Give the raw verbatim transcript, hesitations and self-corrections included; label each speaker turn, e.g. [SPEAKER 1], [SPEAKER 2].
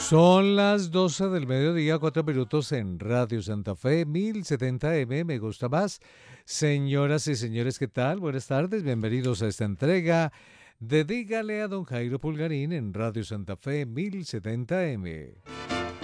[SPEAKER 1] Son las doce del mediodía, cuatro minutos en Radio Santa Fe, mil setenta M, me gusta más. Señoras y señores, ¿qué tal? Buenas tardes, bienvenidos a esta entrega de Dígale a don Jairo Pulgarín en Radio Santa Fe, mil setenta M.